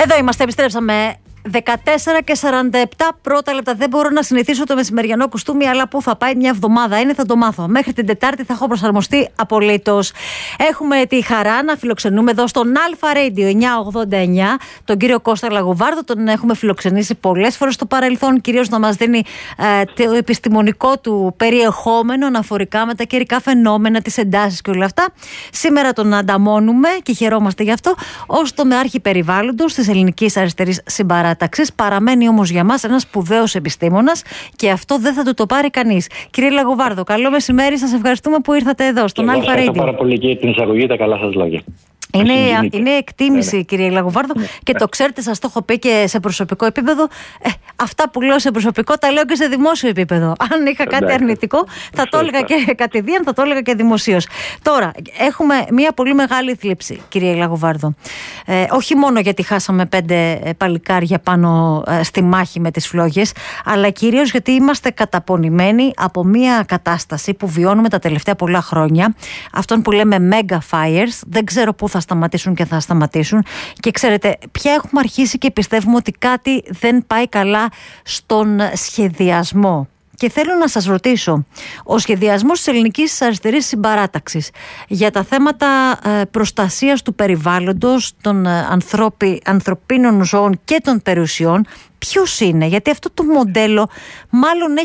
Εδώ είμαστε, επιστρέψαμε. 14 και 47 πρώτα λεπτά. Δεν μπορώ να συνηθίσω το μεσημεριανό κουστούμι, αλλά πού θα πάει μια εβδομάδα είναι, θα το μάθω. Μέχρι την Τετάρτη θα έχω προσαρμοστεί απολύτως. Έχουμε τη χαρά να φιλοξενούμε εδώ στον Αλφα Radio 989 τον κύριο Κώστα Λαγοβάρδο. Τον έχουμε φιλοξενήσει πολλές φορές στο παρελθόν, κυρίως να μας δίνει το επιστημονικό του περιεχόμενο αναφορικά με τα καιρικά φαινόμενα, τις εντάσεις και όλα αυτά. Σήμερα τον ανταμώνουμε και χαιρόμαστε γι' αυτό ως τομεάρχη περιβάλλοντος της Ελληνικής Αριστερής Συμπαράταξης. Παραμένει όμως για μας ένας σπουδαίος επιστήμονας και αυτό δεν θα του το πάρει κανείς. Κύριε Λαγοβάρδο, καλό μεσημέρι. Σας ευχαριστούμε που ήρθατε εδώ στον Αλφα Radio. Ευχαριστώ πάρα πολύ και την εισαγωγή, τα καλά σας λόγια. Είναι εκτίμηση, κύριε Λαγοβάρδο, και το ξέρετε, σας το έχω πει και σε προσωπικό επίπεδο. Αυτά που λέω σε προσωπικό τα λέω και σε δημόσιο επίπεδο. Αν είχα κάτι αρνητικό, θα το έλεγα και κατηδίαν, θα το έλεγα και δημοσίως. Τώρα, έχουμε μια πολύ μεγάλη θλίψη, κύριε Λαγοβάρδο. Όχι μόνο γιατί χάσαμε 5 παλικάρια πάνω στη μάχη με τις φλόγες, αλλά κυρίως γιατί είμαστε καταπονημένοι από μια κατάσταση που βιώνουμε τα τελευταία πολλά χρόνια. Αυτόν που λέμε mega fires. Δεν ξέρω πού θα σταματήσουν και θα σταματήσουν. Και ξέρετε, πια έχουμε αρχίσει και πιστεύουμε ότι κάτι δεν πάει καλά στον σχεδιασμό. Και θέλω να σας ρωτήσω, ο σχεδιασμός της Ελληνικής Αριστερής Συμπαράταξης για τα θέματα προστασίας του περιβάλλοντος, των ανθρωπίνων ζώων και των περιουσιών, ποιος είναι? Γιατί αυτό το μοντέλο μάλλον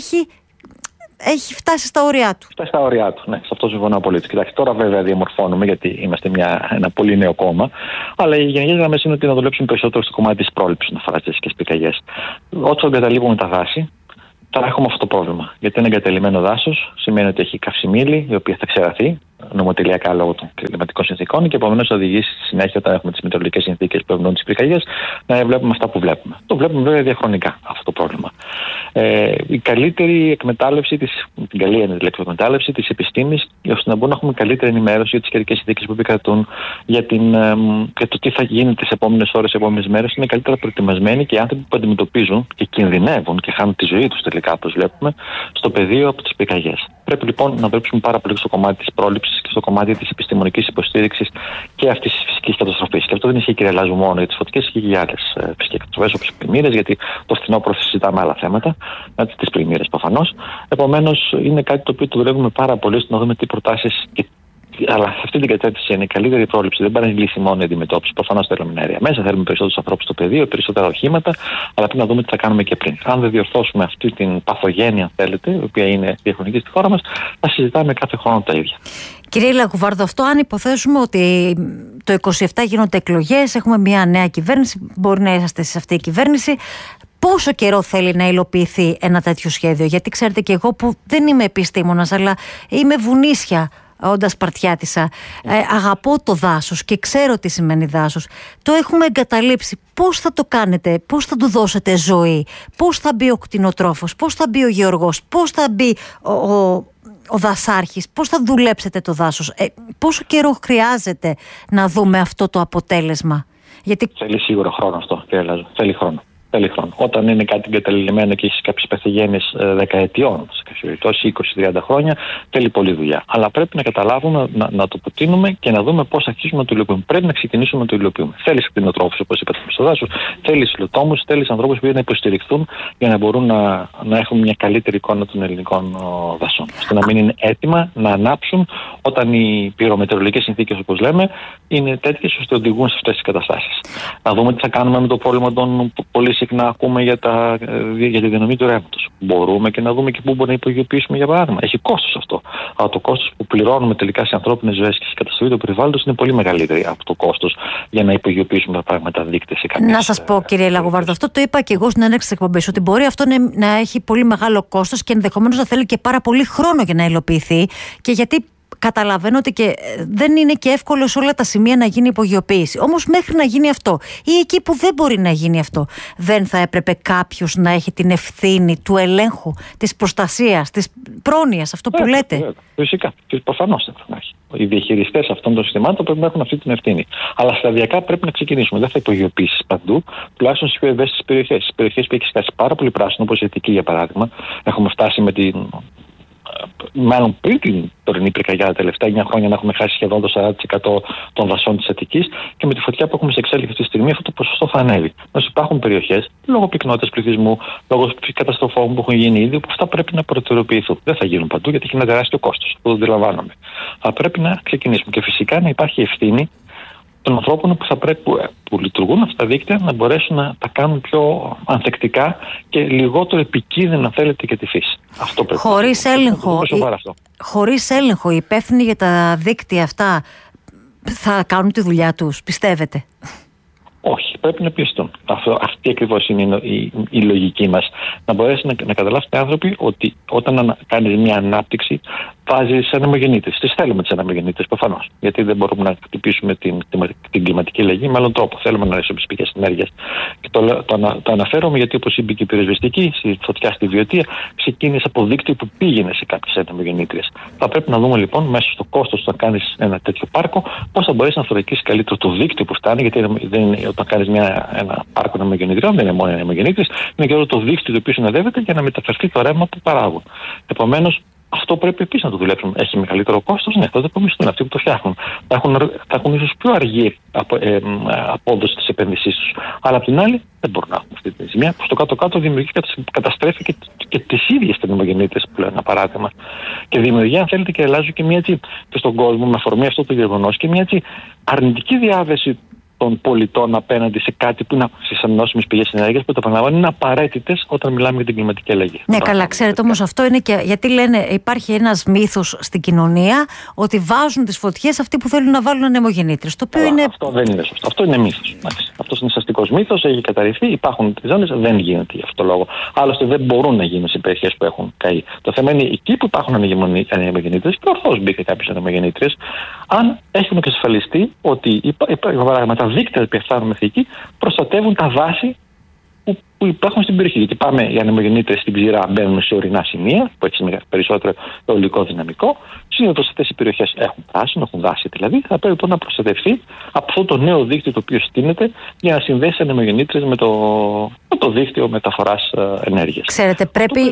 έχει φτάσει στα όρια του. Φτάσει στα όρια του, ναι. Σε αυτό συμφωνώ απολύτως. Κοιτάξτε, τώρα βέβαια διαμορφώνουμε, γιατί είμαστε ένα πολύ νέο κόμμα. Αλλά οι γενικές γραμμές είναι ότι να δουλέψουμε περισσότερο στο κομμάτι της πρόληψης να αφορά τις δασικές πυρκαγιές. Όταν εγκαταλείπουμε τα δάση, θα έχουμε αυτό το πρόβλημα. Γιατί ένα εγκαταλειμμένο δάσος σημαίνει ότι έχει καυσιμήλη, η οποία θα ξεραθεί νομοτελειακά λόγω των κλιματικών συνθήκων και επομένως θα οδηγήσει στη συνέχεια, όταν έχουμε τις μετεωρολογικές συνθήκες που ευνοούν τις πυρκαγιές, να βλέπουμε αυτά που βλέπουμε. Το βλέπουμε βέβαια διαχρονικά αυτό το πρόβλημα. Η καλύτερη εκμετάλλευση, την καλή λέξη εκμετάλλευση της επιστήμης, ώστε να μπορούμε να έχουμε καλύτερη ενημέρωση για τις καιρικές συνθήκες που επικρατούν, για το τι θα γίνει τις επόμενες ώρες, τις επόμενες μέρες, είναι καλύτερα προετοιμασμένοι και οι άνθρωποι που αντιμετωπίζουν και κινδυνεύουν και χάνουν τη ζωή τους τελικά, όπως βλέπουμε, στο πεδίο από τις πυρκαγιές. Πρέπει λοιπόν να δουλέψουμε πάρα πολύ στο κομμάτι της πρόληψης και στο κομμάτι της επιστημονικής υποστήριξης και αυτής της φυσικής καταστροφής. Και αυτό δεν ισχύει, κύριε Λάζου, μόνο για τις φωτιές, ισχύει και για άλλες φυσικές καταστροφές όπως οι πλημμύρες, γιατί το φθινόπωρο συζητάμε άλλα θέματα, τις πλημμύρες προφανώς. Επομένως, είναι κάτι το οποίο το δουλεύουμε πάρα πολύ στο να δούμε τι προτάσεις. Αλλά σε αυτή την κατεύθυνση είναι η καλύτερη πρόληψη. Δεν πάει να λύσει μόνο η αντιμετώπιση. Προφανώς θέλουμε νέα μέσα, θέλουμε περισσότερους ανθρώπους στο πεδίο, περισσότερα οχήματα, αλλά πρέπει να δούμε τι θα κάνουμε και πριν. Αν δεν διορθώσουμε αυτή την παθογένεια, αν θέλετε, η οποία είναι διαχρονική στη χώρα μας, θα συζητάμε κάθε χρόνο τα ίδια. Κύριε Λαγοβάρδο, αυτό αν υποθέσουμε ότι το 27 γίνονται εκλογές, έχουμε μια νέα κυβέρνηση, μπορεί να είσαστε σε αυτή η κυβέρνηση. Πόσο καιρό θέλει να υλοποιηθεί ένα τέτοιο σχέδιο? Γιατί ξέρετε, και εγώ που δεν είμαι επιστήμονας, αλλά είμαι βουνίσια όντας Σπαρτιάτισσα, αγαπώ το δάσος και ξέρω τι σημαίνει δάσος. Το έχουμε εγκαταλείψει. Πώς θα το κάνετε? Πώς θα του δώσετε ζωή? Πώς θα μπει ο κτηνοτρόφος? Πώς θα μπει ο γεωργός? Πώς θα μπει ο δασάρχης? Πώς θα δουλέψετε το δάσος? Πόσο καιρό χρειάζεται να δούμε αυτό το αποτέλεσμα? Γιατί θέλει σίγουρο χρόνο αυτό, κύριε Λάζο. Θέλει χρόνο. Όταν είναι κάτι εγκαταλειμμένο και έχει κάποιες παθογένειες δεκαετιών, σε κάποιες περιπτώσεις 20-30 χρόνια, θέλει πολλή δουλειά. Αλλά πρέπει να καταλάβουμε, να το αποτείνουμε και να δούμε πώς αρχίσουμε να το υλοποιούμε. Πρέπει να ξεκινήσουμε να το υλοποιούμε. Θέλει κτηνοτρόφους, όπως είπατε, στο δάσος, θέλει υλοτόμους, θέλει ανθρώπους που να υποστηριχθούν για να μπορούν να έχουν μια καλύτερη εικόνα των ελληνικών δασών. Ώστε να μην είναι έτοιμα να ανάψουν όταν οι πυρομετεωρολογικές συνθήκες, όπως λέμε, είναι τέτοιες ώστε οδηγούν σε αυτές τις καταστάσεις. Να δούμε τι θα κάνουμε με το πρόβλημα των πολύ συχνά ακούμε για τη διανομή του ρεύματος. Μπορούμε και να δούμε και πού μπορούμε να υπογειοποιήσουμε, για παράδειγμα. Έχει κόστος αυτό. Αλλά το κόστος που πληρώνουμε τελικά σε ανθρώπινες ζωές και σε καταστροφή του περιβάλλοντος είναι πολύ μεγαλύτερο από το κόστος για να υπογειοποιήσουμε τα πράγματα, δείκτες ή κάποιες. Να σας πω, κύριε Λαγοβάρδο, αυτό το είπα και εγώ στην έναρξη της εκπομπής, ότι μπορεί αυτό να έχει πολύ μεγάλο κόστος και ενδεχομένως να θέλει και πάρα πολύ χρόνο για να υλοποιηθεί. Και γιατί καταλαβαίνω ότι και δεν είναι και εύκολο σε όλα τα σημεία να γίνει υπογειοποίηση. Όμως μέχρι να γίνει αυτό ή εκεί που δεν μπορεί να γίνει αυτό, δεν θα έπρεπε κάποιος να έχει την ευθύνη του ελέγχου, της προστασίας, της πρόνοιας, αυτό που λέτε? Φυσικά. Και προφανώς θα πρέπει να έχει. Οι διαχειριστές αυτών των συστημάτων πρέπει να έχουν αυτή την ευθύνη. Αλλά σταδιακά πρέπει να ξεκινήσουμε. Δεν θα υπογειοποιήσεις παντού, τουλάχιστον στις πιο ευαίσθητες περιοχές. Στις περιοχές που έχει σκάσει πάρα πολύ πράσινο, όπως η Αττική για παράδειγμα, έχουμε φτάσει με την μάλλον πριν την τωρινή πυρκαγιά τα τελευταία 9 χρόνια, να έχουμε χάσει σχεδόν το 40% των δασών της Αττικής, και με τη φωτιά που έχουμε σε εξέλιξη αυτή τη στιγμή αυτό το ποσοστό θα ανέβει. Όμως υπάρχουν περιοχές, λόγω πυκνότητας πληθυσμού, λόγω καταστροφών που έχουν γίνει ήδη, που αυτά πρέπει να προτεραιοποιηθούν. Δεν θα γίνουν παντού, γιατί έχει ένα τεράστιο κόστος. Αυτό το αντιλαμβάνομαι. Θα πρέπει να ξεκινήσουμε. Και φυσικά να υπάρχει ευθύνη των ανθρώπων που λειτουργούν αυτά τα δίκτυα, να μπορέσουν να τα κάνουν πιο ανθεκτικά και λιγότερο επικίνδυνα, αν θέλετε, για τη φύση. Αυτό πρέπει. Χωρίς έλεγχο, οι υπεύθυνοι για τα δίκτυα αυτά θα κάνουν τη δουλειά τους, πιστεύετε? Όχι, πρέπει να πιεστούν. Αυτή ακριβώς είναι η λογική μας. Να μπορέσει να καταλάβουν οι άνθρωποι ότι όταν κάνεις μια ανάπτυξη, βάζεις ανεμογεννήτρες. Τις θέλουμε τις ανεμογεννήτρες, προφανώς. Γιατί δεν μπορούμε να χτυπήσουμε την κλιματική αλλαγή με άλλον τρόπο. Θέλουμε να ρίξουμε τις πηγές ενέργειας. Και το αναφέρομαι γιατί, όπως είπε και η πυροσβεστική, στη φωτιά στη Βιωτία, ξεκίνησε από δίκτυο που πήγαινε σε κάποιες ανεμογεννήτρες. Θα πρέπει να δούμε λοιπόν μέσα στο κόστος να κάνεις ένα τέτοιο πάρκο, πώς θα μπορέσει να θωρακίσεις καλύτερο το δίκτυο που φτάνει. Γιατί όταν κάνεις ένα πάρκο ανεμογεννητριών, δεν είναι μόνο ανεμογεννήτρες, είναι και όλο το δίκτυο το οποίο συνοδεύεται για να μεταφερθεί το ρεύμα που παράγουν. Επομένως, αυτό πρέπει επίσης να το δουλέψουν. Έχει μεγαλύτερο κόστος, ναι, θα το υπομισθούν αυτοί που το φτιάχνουν. Θα έχουν ίσως πιο αργή απόδοση της επένδυσής τους. Αλλά απ' την άλλη, δεν μπορούν να έχουν αυτή τη ζημιά που στο κάτω-κάτω δημιουργεί, καταστρέφει και τις ίδιες τις ανεμογεννήτρες, που λέω ένα παράδειγμα. Και δημιουργεί, αν θέλετε, και αλλάζει και μια έτσι, και στον κόσμο, με αφορμή αυτό το γεγονός, και μια έτσι αρνητική διάθεση των πολιτών απέναντι σε κάτι που είναι στις ανανεώσιμες πηγές ενέργειας, που το επαναλαμβάνω είναι απαραίτητες όταν μιλάμε για την κλιματική αλλαγή. Ναι, καλά, ξέρετε όμως αυτό είναι και γιατί λένε υπάρχει ένας μύθος στην κοινωνία ότι βάζουν τις φωτιές αυτοί που θέλουν να βάλουν ανεμογεννήτρες. Το οποίο είναι... Αυτό δεν είναι σωστό. Αυτό είναι μύθος. Αυτό είναι αστικός μύθος, έχει καταρριφθεί, υπάρχουν ζώνες, δεν γίνεται γι' αυτό λόγο. Άλλωστε δεν μπορούν να γίνουν σε περιοχές που έχουν καεί. Το θέμα είναι εκεί που υπάρχουν ανεμογεννήτρες, και ορθώς μπήκε κάποιες ανεμογεννήτρες, αν έχουν εξασφαλιστεί ότι τα δίκτυα που φτάνουν εκεί προστατεύουν τα δάση που υπάρχουν στην περιοχή. Γιατί πάμε οι ανεμογεννήτρες στην Ψηρά, μπαίνουν σε ορεινά σημεία που έχει περισσότερο αιωλικό δυναμικό. Συνήθως αυτές οι περιοχές έχουν πράσινο, έχουν δάση δηλαδή. Θα πρέπει λοιπόν να προστατευτεί από αυτό το νέο δίκτυο το οποίο στείνεται για να συνδέσει ανεμογεννήτρες με το δίκτυο μεταφοράς ενέργειας. Ξέρετε,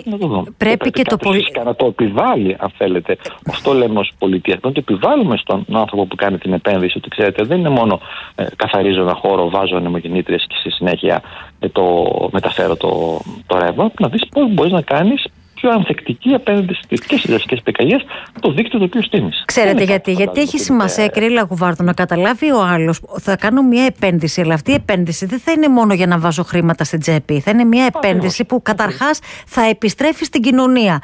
πρέπει και το φυσικά να το επιβάλλει, αν θέλετε. Αυτό λέμε ως πολιτεία. Να το επιβάλλουμε στον άνθρωπο που κάνει την επένδυση, ότι ξέρετε, δεν είναι μόνο καθαρίζω ένα χώρο, βάζω ανεμογεννήτρες και στη συνέχεια μεταφέρω το ρεύμα. Να δεις πώς μπορείς να κάνεις πιο ανθεκτική απέναντι στις δασικές πυρκαγιές το δίκτυο το οποίο στείνεις. Ξέρετε γιατί έχει σημασία, κύριε Λαγουβάρδο, να καταλάβει ο άλλος, θα κάνω μια επένδυση, αλλά αυτή η επένδυση δεν θα είναι μόνο για να βάζω χρήματα στην τσέπη. Θα είναι μια επένδυση που καταρχάς θα επιστρέφει στην κοινωνία.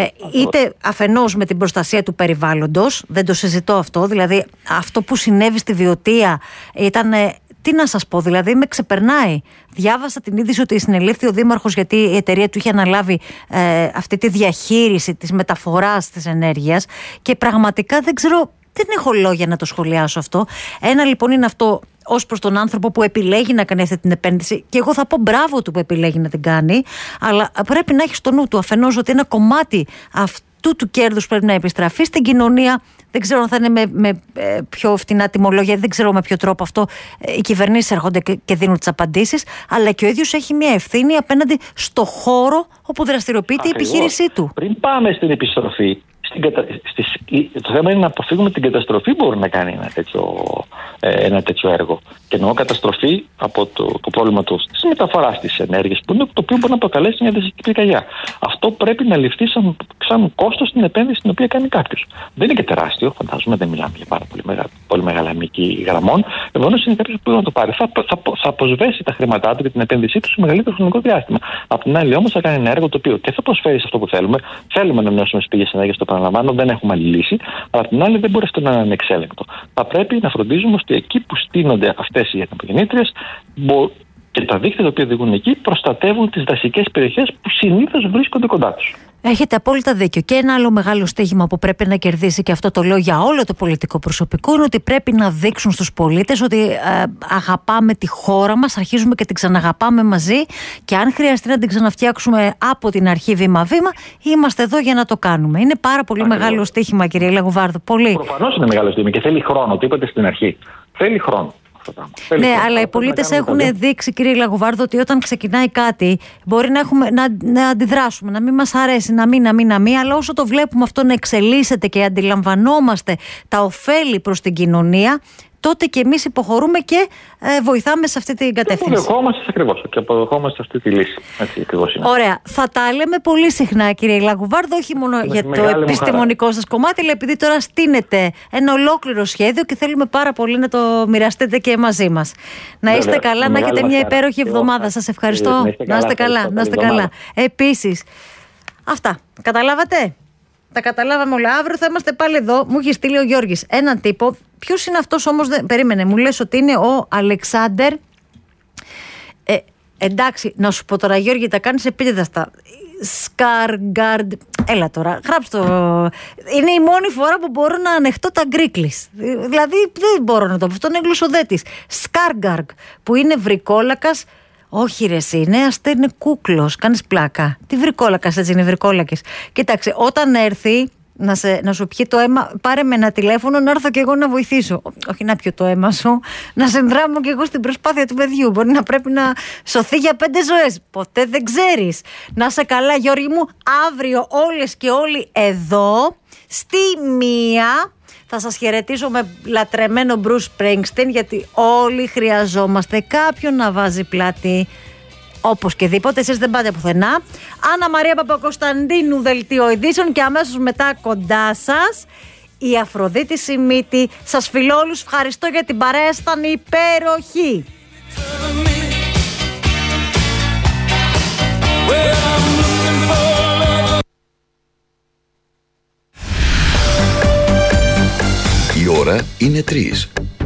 Είτε αφενός με την προστασία του περιβάλλοντος, δεν το συζητώ αυτό, δηλαδή αυτό που συνέβη στη Βιωτία ήταν... Τι να σας πω, δηλαδή με ξεπερνάει. Διάβασα την είδηση ότι συνελήφθη ο δήμαρχος γιατί η εταιρεία του είχε αναλάβει αυτή τη διαχείριση της μεταφοράς της ενέργειας και πραγματικά δεν έχω λόγια να το σχολιάσω αυτό. Ένα λοιπόν είναι αυτό ως προς τον άνθρωπο που επιλέγει να κάνει αυτή την επένδυση, και εγώ θα πω μπράβο του που επιλέγει να την κάνει, αλλά πρέπει να έχει στο νου του αφενός ότι ένα κομμάτι αυτού του κέρδους πρέπει να επιστραφεί στην κοινωνία. Δεν ξέρω αν θα είναι με πιο φτηνά τιμολόγια, δεν ξέρω με ποιο τρόπο αυτό. Οι κυβερνήσεις έρχονται και δίνουν τις απαντήσεις, αλλά και ο ίδιος έχει μια ευθύνη απέναντι στο χώρο όπου δραστηριοποιείται η επιχείρησή του. Πριν πάμε στην επιστροφή, το θέμα είναι να αποφύγουμε την καταστροφή που μπορεί να κάνει ένα τέτοιο έργο. Και εννοώ καταστροφή από το πρόβλημα της μεταφοράς της ενέργειας, που είναι το οποίο μπορεί να προκαλέσει μια δασική πυρκαγιά. Αυτό πρέπει να ληφθεί σαν κόστος στην επένδυση την οποία κάνει κάποιος. Δεν είναι και τεράστιο, φαντάζομαι, δεν μιλάμε για πάρα πολύ μεγάλα μήκη γραμμών. Επομένως είναι κάποιος που μπορεί να το πάρει. Θα αποσβέσει τα χρήματά του και την επένδυσή του σε μεγαλύτερο χρονικό διάστημα. Απ' την άλλη όμως θα κάνει ένα έργο το οποίο και θα προσφέρει σε αυτό που θέλουμε. Θέλουμε να μειώσουμε τις πηγές ενέργειας, το παραλαμβάνω, δεν έχουμε άλλη λύση. Αλλά απ' την άλλη δεν μπορεί αυτό να είναι ανεξέλεγκτο. Θα πρέπει να φροντίζουμε ώστε εκεί που στείνονται αυτές οι ανεμογεννήτριες και τα δίκτυα τα οποία οδηγούν εκεί προστατεύουν τις δασικές περιοχές που συνήθως βρίσκονται κοντά τους. Έχετε απόλυτα δίκιο. Και ένα άλλο μεγάλο στίχημα που πρέπει να κερδίσει, και αυτό το λέω για όλο το πολιτικό προσωπικό, είναι ότι πρέπει να δείξουν στους πολίτες ότι αγαπάμε τη χώρα μας, αρχίζουμε και την ξαναγαπάμε μαζί, και αν χρειαστεί να την ξαναφτιάξουμε από την αρχή βήμα-βήμα, είμαστε εδώ για να το κάνουμε. Είναι πάρα πολύ μεγάλο στίχημα, κύριε Λαγουβάρδο. Πολύ. Προφανώς είναι μεγάλο στίχημα και θέλει χρόνο. Το είπατε στην αρχή. Θέλει χρόνο. αυτό το πράγμα. Ναι, αλλά οι πολίτες έχουν δείξει, κύριε Λαγοβάρδο, ότι όταν ξεκινάει κάτι μπορεί να αντιδράσουμε, να μην μας αρέσει, να μην, αλλά όσο το βλέπουμε αυτό να εξελίσσεται και αντιλαμβανόμαστε τα ωφέλη προς την κοινωνία, τότε και εμείς υποχωρούμε και βοηθάμε σε αυτή την κατεύθυνση. Και αποδεχόμαστε αυτή τη λύση. Έτσι ακριβώς είναι. Ωραία. Θα τα λέμε πολύ συχνά, κύριε Λαγοβάρδο, όχι μόνο για το επιστημονικό σας κομμάτι, αλλά επειδή τώρα στείνετε ένα ολόκληρο σχέδιο και θέλουμε πάρα πολύ να το μοιραστείτε και μαζί μας. Να είστε καλά, να έχετε μια υπέροχη εβδομάδα. Σας ευχαριστώ. Να είστε καλά. Επίσης, αυτά. Καταλάβατε? Τα καταλάβαμε όλα. Αύριο θα είμαστε πάλι εδώ. Μου έχει στείλει ο Γιώργης έναν τύπο. Ποιος είναι αυτός όμως? Περίμενε, μου λες ότι είναι ο Αλεξάνδερ. Εντάξει, να σου πω τώρα, Γιώργη, τα κάνεις επίτηδα στα Σκάργκαρντ. Έλα τώρα, γράψτε το. Είναι η μόνη φορά που μπορώ να ανεχτώ τα γκρίκλις. Δηλαδή δεν μπορώ να το πω. Αυτό είναι γλωσσοδέτης. Σκάργκαρντ, που είναι βρικόλακας. Όχι ρε εσύ, ναι, Αστέρ είναι κούκλος. Κάνεις πλάκα. Τι βρικόλακας, έτσι είναι βρικόλακες. Κοίταξε, όταν έρθει να σου πιει το αίμα, πάρε με ένα τηλέφωνο να έρθω και εγώ να βοηθήσω. Όχι να πιω το αίμα σου, να συνδράμω και εγώ στην προσπάθεια του παιδιού. Μπορεί να πρέπει να σωθεί για 5 ζωές. Ποτέ δεν ξέρεις. Να σε καλά, Γιώργη μου. Αύριο όλες και όλοι εδώ στη 1 θα σας χαιρετήσω με λατρεμένο Bruce Springsteen, γιατί όλοι χρειαζόμαστε κάποιον να βάζει πλάτη. Όπως και δίποτε, εσείς δεν πάτε πουθενά. Άννα Μαρία Παπακοσταντίνου, δελτίο ειδήσεων, και αμέσως μετά κοντά σας η Αφροδίτη Σιμίτη. Σας φιλώ όλους, ευχαριστώ για την παρέα, ήταν υπέροχη. Η ώρα είναι 3.